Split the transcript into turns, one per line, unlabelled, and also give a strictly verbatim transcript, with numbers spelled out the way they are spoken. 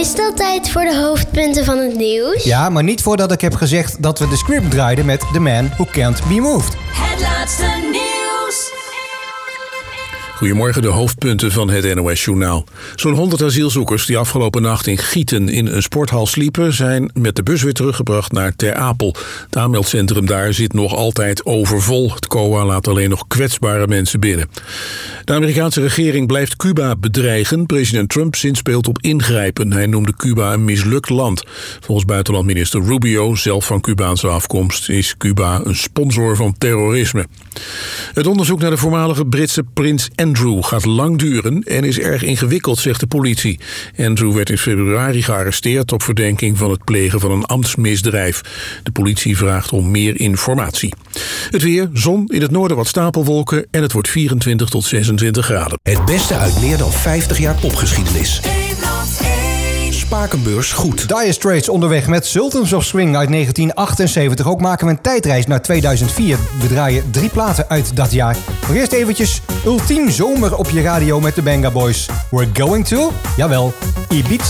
Is dat tijd voor de hoofdpunten van het nieuws?
Ja, maar niet voordat ik heb gezegd dat we de script draaiden met The Man Who Can't Be Moved.
Het laatste nieuws.
Goedemorgen, de hoofdpunten van het N O S-journaal. Zo'n honderd asielzoekers die afgelopen nacht in Gieten in een sporthal sliepen, zijn met de bus weer teruggebracht naar Ter Apel. Het aanmeldcentrum daar zit nog altijd overvol. Het C O A laat alleen nog kwetsbare mensen binnen. De Amerikaanse regering blijft Cuba bedreigen. President Trump zinspeelt op ingrijpen. Hij noemde Cuba een mislukt land. Volgens buitenlandminister Rubio, zelf van Cubaanse afkomst, is Cuba een sponsor van terrorisme. Het onderzoek naar de voormalige Britse prins Andrew gaat lang duren en is erg ingewikkeld, zegt de politie. Andrew werd in februari gearresteerd op verdenking van het plegen van een ambtsmisdrijf. De politie vraagt om meer informatie. Het weer, zon, in het noorden wat stapelwolken en het wordt vierentwintig tot zesentwintig graden.
Het beste uit meer dan vijftig jaar popgeschiedenis. Spakenbeurs goed.
Dire Straits onderweg met Sultans of Swing uit negentien achtenzeventig. Ook maken we een tijdreis naar tweeduizend vier. We draaien drie platen uit dat jaar. Maar eerst eventjes ultiem zomer op je radio met de Benga Boys. We're going to, jawel, Ibiza.